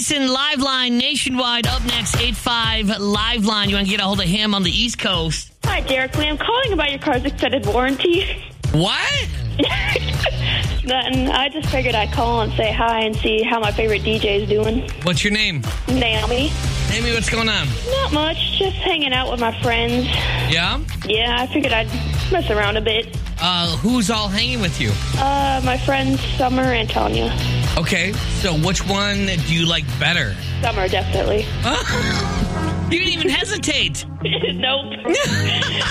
Jason, Liveline Nationwide, up next, 8-5 Liveline. You want to get a hold of him on the East Coast. Hi, Derek Lee. I'm calling about your car's extended warranty. What? Nothing. I just figured I'd call and say hi and see how my favorite DJ is doing. What's your name? Naomi. Naomi, what's going on? Not much. Just hanging out with my friends. Yeah? Yeah, I figured I'd mess around a bit. Who's all hanging with you? My friends Summer and Tanya. Okay, so which one do you like better? Summer, definitely. You didn't even hesitate. Nope.